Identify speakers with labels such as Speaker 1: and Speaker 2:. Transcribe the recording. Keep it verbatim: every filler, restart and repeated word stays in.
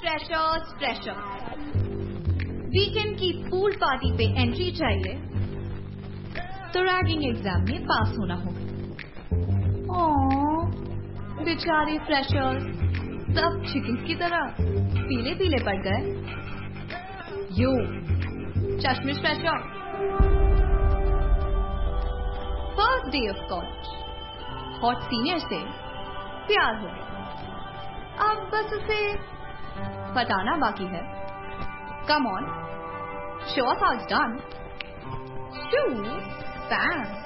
Speaker 1: Freshers freshers weekend की pool party पे entry चाहिए तो रैगिंग एग्जाम में पास होना होगा। ओह, बेचारे फ्रेशर्स सब चिकन्स की तरह पीले पीले पड़ गए। यो चश्मिश fresher. First day of college, hot senior से प्यार हो गया। अब बस उसे बताना बाकी है। Come on, show us how it's done. Shoe बैम।